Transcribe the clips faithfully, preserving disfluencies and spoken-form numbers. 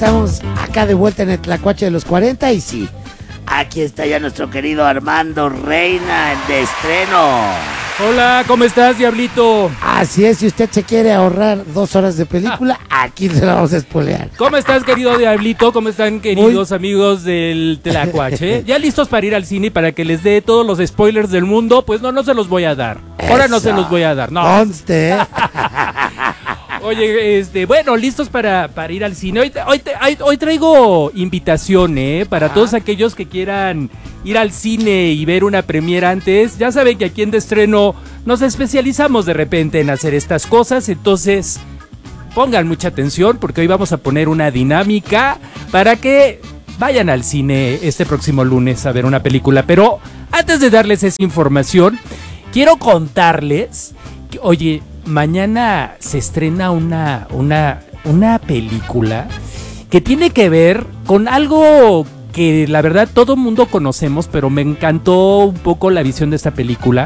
estamos acá de vuelta en el Tlacuache de los cuarenta y sí, aquí está ya nuestro querido Armando Reina de estreno. Hola, ¿cómo estás, Diablito? Así es, si usted se quiere ahorrar dos horas de película, ah. aquí se la vamos a spoilear. ¿Cómo estás, querido Diablito? ¿Cómo están, queridos Muy... amigos del Tlacuache? ¿Ya listos para ir al cine y para que les dé todos los spoilers del mundo? Pues no, no se los voy a dar. Eso. Ahora no se los voy a dar, no. Conste. Oye, este, bueno, listos para, para ir al cine. Hoy, hoy, hoy, hoy traigo invitación, ¿eh? Para ah. todos aquellos que quieran ir al cine y ver una premiere antes. Ya saben que aquí en De Estreno nos especializamos de repente en hacer estas cosas, entonces pongan mucha atención porque hoy vamos a poner una dinámica para que vayan al cine este próximo lunes a ver una película. Pero antes de darles esa información, quiero contarles que, oye, mañana se estrena una, una, una película que tiene que ver con algo que la verdad todo mundo conocemos, pero me encantó un poco la visión de esta película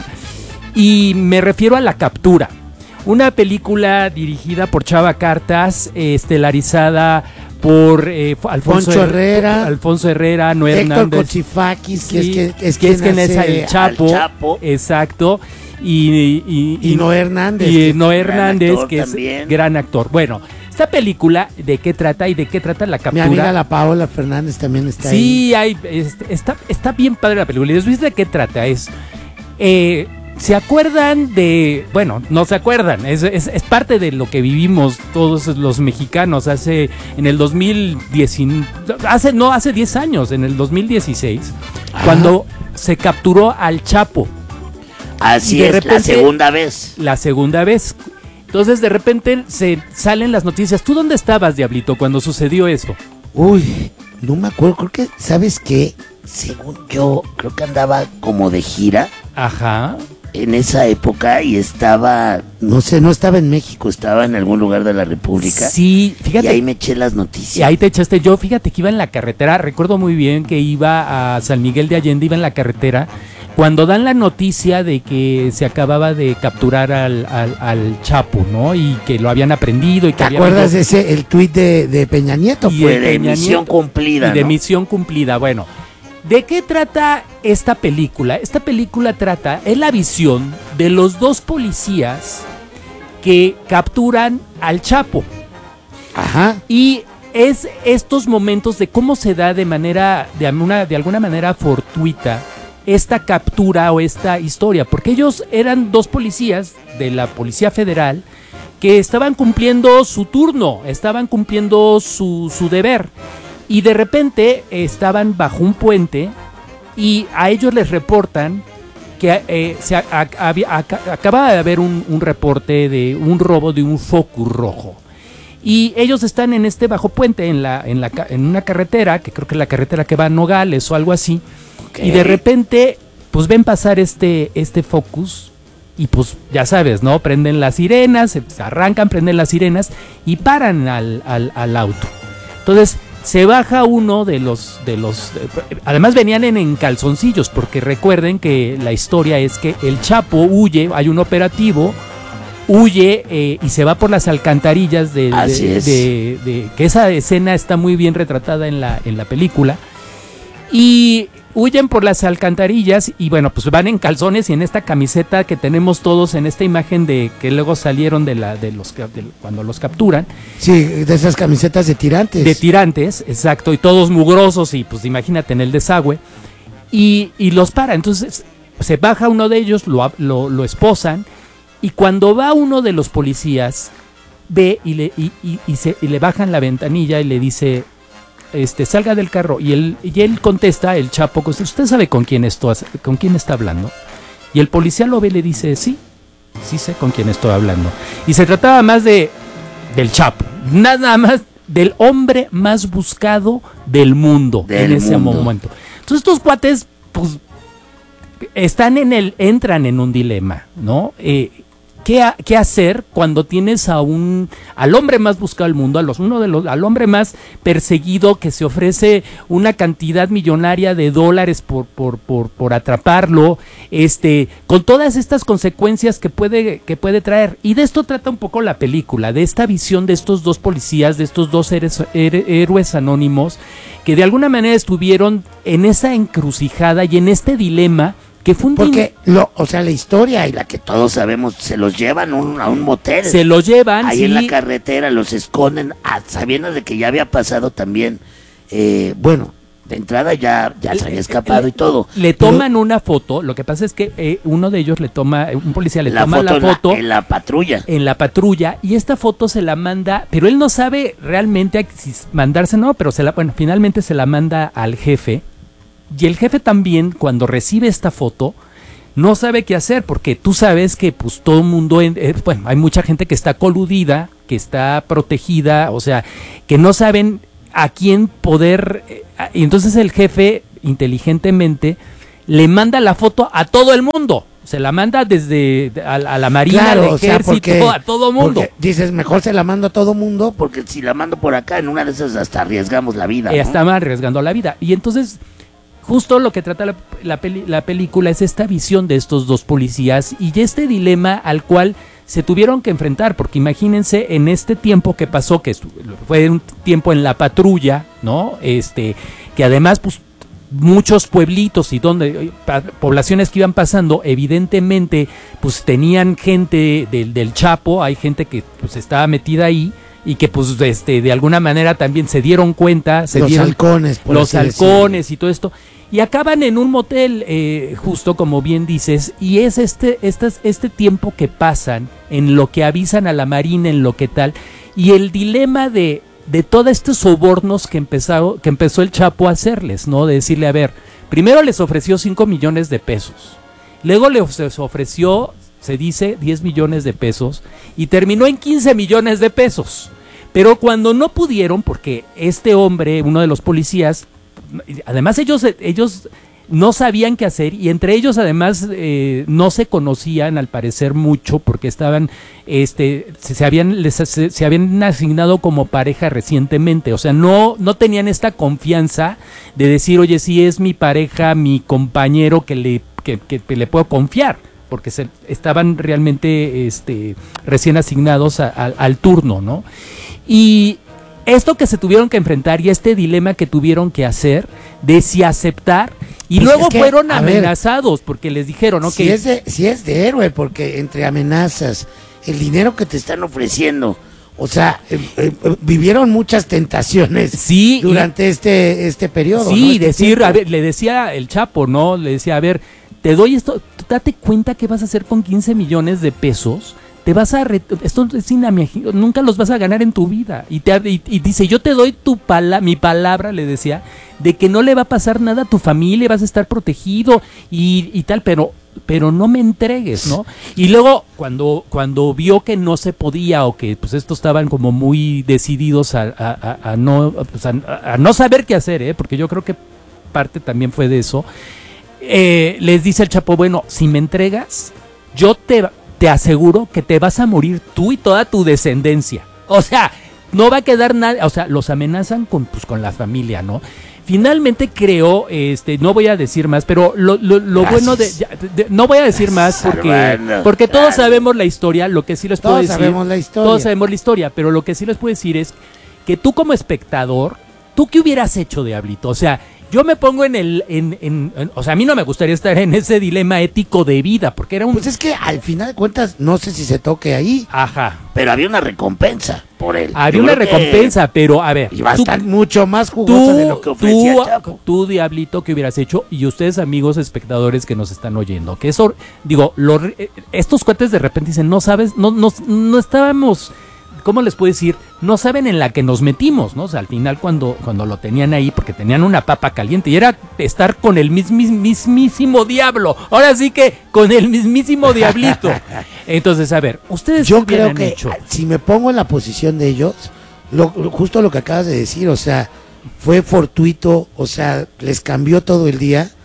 y me refiero a La Captura, una película dirigida por Chava Cartas, eh, estelarizada por eh, Alfonso Poncho Herrera, Her- Alfonso Herrera, Noé Héctor Hernández, Cochifakis, sí, que es, que, es que es quien es el Chapo, Chapo, exacto, y, y, y, y Noé Hernández, y Noé Hernández, que también. es gran actor. Bueno, esta película, ¿de qué trata y de qué trata La Captura? Mi amiga la Paola Fernández también está sí, ahí. Sí, hay, está, está bien padre la película. ¿Y les viste de qué trata? Es, eh, ¿se acuerdan de...? Bueno, no se acuerdan. Es, es, es parte de lo que vivimos todos los mexicanos hace... En el dos mil diez... Hace, no, hace diez años, en el dos mil dieciséis, ah. cuando se capturó al Chapo. Así es, repente, la segunda vez. La segunda vez. Entonces de repente se salen las noticias. ¿Tú dónde estabas, Diablito, cuando sucedió esto? Uy, no me acuerdo, creo que, ¿sabes qué? Según yo, creo que andaba como de gira. Ajá. En esa época y estaba, no sé, no estaba en México, estaba en algún lugar de la República. Sí, fíjate. Y ahí me eché las noticias. Y ahí te echaste. Yo, fíjate que iba en la carretera, recuerdo muy bien que iba a San Miguel de Allende, iba en la carretera. Cuando dan la noticia de que se acababa de capturar al, al, al Chapo, ¿no? Y que lo habían aprendido. Y que ¿Te había acuerdas de ese, el tuit de, de Peña Nieto? Y fue de, de misión Nieto, cumplida, y de ¿no? misión cumplida, bueno. ¿De qué trata esta película? Esta película trata, es la visión de los dos policías que capturan al Chapo. Ajá. Y es estos momentos de cómo se da de manera, de, una, de alguna manera fortuita, esta captura o esta historia, porque ellos eran dos policías de la Policía Federal que estaban cumpliendo su turno, estaban cumpliendo su, su deber, y de repente eh, estaban bajo un puente y a ellos les reportan que eh, se a, a, a, a, acaba de haber un, un reporte de un robo de un Focus rojo. Y ellos están en este bajo puente, en, la, en, la, en una carretera, que creo que es la carretera que va a Nogales o algo así. Okay. Y de repente, pues ven pasar este, este Focus y pues ya sabes, ¿no? Prenden las sirenas, se arrancan, prenden las sirenas y paran al, al, al auto. Entonces se baja uno de los... de los además venían en, en calzoncillos, porque recuerden que la historia es que el Chapo huye, hay un operativo... huye eh, y se va por las alcantarillas de, Así de, es. de, de, de que esa escena está muy bien retratada en la, en la película, y huyen por las alcantarillas y bueno, pues van en calzones y en esta camiseta que tenemos todos en esta imagen de que luego salieron de la de los de, cuando los capturan. Sí, de esas camisetas de tirantes. De tirantes, exacto, y todos mugrosos y pues imagínate en el desagüe, y, y los para. Entonces se baja uno de ellos, lo, lo, lo esposan. Y cuando va uno de los policías, ve y le, y, y, y se, y le bajan la ventanilla y le dice, este, salga del carro. Y él, y él contesta, el Chapo, ¿usted sabe con quién, esto, con quién está hablando? Y el policía lo ve y le dice, sí, sí sé con quién estoy hablando. Y se trataba más de del Chapo, nada más del hombre más buscado del mundo del en ese mundo. momento. Entonces estos cuates, pues, están en el, entran en un dilema, ¿no? Eh, ¿qué, a, qué hacer cuando tienes a un al hombre más buscado del mundo, a los, uno de los, al hombre más perseguido, que se ofrece una cantidad millonaria de dólares por, por, por, por atraparlo, este, con todas estas consecuencias que puede, que puede traer? Y de esto trata un poco la película, de esta visión de estos dos policías, de estos dos héroes, héroes anónimos, que de alguna manera estuvieron en esa encrucijada y en este dilema, que fue un porque lo, o sea, la historia y la que todos sabemos, se los llevan un, a un motel, se los llevan ahí sí, en la carretera, los esconden, a, sabiendo de que ya había pasado también, eh, bueno, de entrada ya, ya se había escapado le, y todo. Le toman pero, una foto, lo que pasa es que eh, uno de ellos le toma, un policía le la toma foto la foto en la, en la patrulla. En la patrulla, y esta foto se la manda, pero él no sabe realmente si mandarse, no, pero se la, bueno, finalmente se la manda al jefe. Y el jefe también, cuando recibe esta foto, no sabe qué hacer, porque tú sabes que pues todo el mundo, eh, bueno, hay mucha gente que está coludida, que está protegida, o sea, que no saben a quién poder, eh, y entonces el jefe, inteligentemente, le manda la foto a todo el mundo. Se la manda desde a, a la marina, claro, al ejército, o sea, porque, a todo mundo. Dices, mejor se la mando a todo mundo, porque si la mando por acá, en una de esas hasta arriesgamos la vida, ¿no? Estamos arriesgando la vida. Y entonces, justo lo que trata la, la, peli, la película es esta visión de estos dos policías y este dilema al cual se tuvieron que enfrentar, porque imagínense en este tiempo que pasó, que fue un tiempo en la patrulla, ¿no? Este, que además, pues, muchos pueblitos y donde poblaciones que iban pasando, evidentemente, pues tenían gente del, del Chapo, hay gente que pues estaba metida ahí y que pues este de alguna manera también se dieron cuenta, se los dieron, halcones, por los así halcones decirlo. Y todo esto, y acaban en un motel, eh, justo como bien dices, y es este, este, este tiempo que pasan en lo que avisan a la marina, en lo que tal, y el dilema de de todos estos sobornos que empezó, que empezó el Chapo a hacerles, ¿no? De decirle, a ver, primero les ofreció cinco millones de pesos, luego les ofreció, se dice, diez millones de pesos, y terminó en quince millones de pesos. Pero cuando no pudieron, porque este hombre, uno de los policías, además ellos, ellos no sabían qué hacer, y entre ellos además eh, no se conocían al parecer mucho, porque estaban este se, se habían les, se, se habían asignado como pareja recientemente, o sea, no no tenían esta confianza de decir, oye, sí es mi pareja, mi compañero que le que, que, que le puedo confiar, porque se, estaban realmente este recién asignados a, a, al turno, ¿no? Y esto que se tuvieron que enfrentar y este dilema que tuvieron que hacer de si aceptar, y pues luego es que, fueron amenazados, ver, porque les dijeron, ¿no? Si, que es de, si es de héroe, porque entre amenazas, el dinero que te están ofreciendo, o sea, eh, eh, vivieron muchas tentaciones sí, durante y, este este periodo. Sí, ¿no? Este decir, a ver, le decía el Chapo, ¿no? Le decía, a ver, te doy esto, date cuenta qué vas a hacer con quince millones de pesos. Te vas a re esto es inamaginario, nunca los vas a ganar en tu vida, y, te, y, y dice, yo te doy tu pala mi palabra, le decía, de que no le va a pasar nada a tu familia, vas a estar protegido y, y tal, pero pero no me entregues, ¿no? Y luego cuando cuando vio que no se podía, o que pues estos estaban como muy decididos a, a, a, a no pues a, a no saber qué hacer, ¿eh? Porque yo creo que parte también fue de eso, eh, les dice el Chapo, bueno, si me entregas, yo te te aseguro que te vas a morir tú y toda tu descendencia. O sea, no va a quedar nada, o sea, los amenazan con, pues, con la familia, ¿no? Finalmente creo, este, no voy a decir más, pero lo, lo, lo bueno de, ya, de, no voy a decir más porque, porque todos sabemos la historia, lo que sí les puedo decir. Todos sabemos la historia. Todos sabemos la historia, pero lo que sí les puedo decir es que tú como espectador, ¿tú qué hubieras hecho, Diablito? O sea, yo me pongo en el, en, en, en, o sea, a mí no me gustaría estar en ese dilema ético de vida, porque era un... Pues es que al final de cuentas, no sé si se toque ahí. Ajá. Pero había una recompensa por él. Había una recompensa, pero a ver... Y va a estar mucho más jugosa de lo que ofrecía tú, Chapo. Tú, Diablito, ¿qué hubieras hecho? Y ustedes, amigos espectadores que nos están oyendo, que eso, digo, lo, estos cuates de repente dicen, no sabes, no, no, no estábamos... ¿Cómo les puedo decir? No saben en la que nos metimos, ¿no? O sea, al final cuando, cuando lo tenían ahí, porque tenían una papa caliente, y era estar con el mismis, mismísimo diablo. Ahora sí que con el mismísimo diablito. Entonces, a ver, ustedes yo creo que hecho? Si me pongo en la posición de ellos, lo, lo, justo lo que acabas de decir, o sea, fue fortuito, o sea, les cambió todo el día.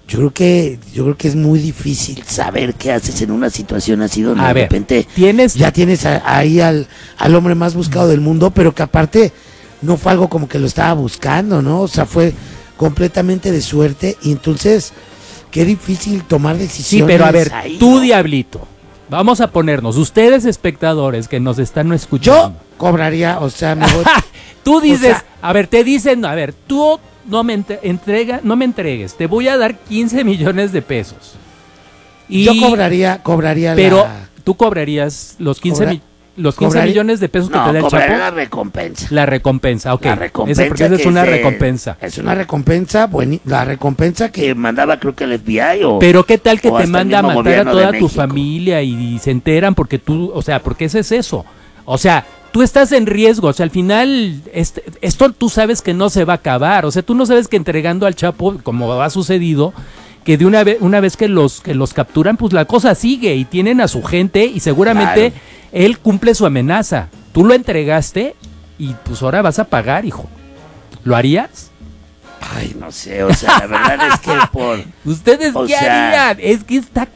Yo creo que yo creo que es muy difícil saber qué haces en una situación así donde A de ver, repente tienes ya tienes a- ahí al, al hombre más buscado del mundo, pero que aparte no fue algo como que lo estaba buscando, ¿no? O sea, fue completamente de suerte y entonces qué difícil tomar Sí, decisiones. pero a ver, ahí, tú ¿no? diablito, vamos a ponernos, ustedes espectadores que nos están Yo escuchando. cobraría, o sea, me voy- Tú dices, sea- a ver, te dicen, a ver, tú no me entre- entrega, no me entregues, te voy a dar quince millones de pesos. Y, yo cobraría, cobraría pero la... tú cobrarías los quince, Cobra- mi- los quince cobraría- millones de pesos que no, te da el cobraría Chapo. la recompensa. La recompensa, ok. La recompensa Esa, porque esa es que una de- recompensa. Es una recompensa, bueni- la recompensa que mandaba creo que el F B I o... Pero qué tal que o te hasta el manda a mismo matar a gobierno de toda tu México. familia y, y se enteran porque tú, o sea, porque ese es eso. O sea, tú estás en riesgo, o sea, al final este, esto tú sabes que no se va a acabar, o sea, tú no sabes que entregando al Chapo, como ha sucedido, que de una vez una vez que los que los capturan, pues la cosa sigue y tienen a su gente y seguramente Claro. él cumple su amenaza. Tú lo entregaste y pues ahora vas a pagar, hijo. ¿Lo harías? Ay, no sé, o sea, la verdad es que por... ¿Ustedes O qué sea, harían? Es que está